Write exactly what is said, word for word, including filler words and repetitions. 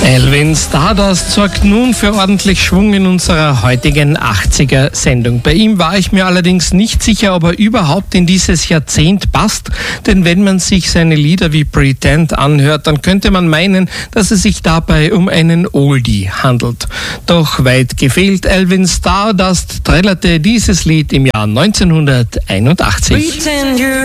Alvin Stardust sorgt nun für ordentlich Schwung in unserer heutigen achtziger-Sendung. Bei ihm war ich mir allerdings nicht sicher, ob er überhaupt in dieses Jahrzehnt passt, denn wenn man sich seine Lieder wie Pretend anhört, dann könnte man meinen, dass es sich dabei um einen Oldie handelt. Doch weit gefehlt, Alvin Stardust trällerte dieses Lied im Jahr neunzehnhunderteinundachtzig.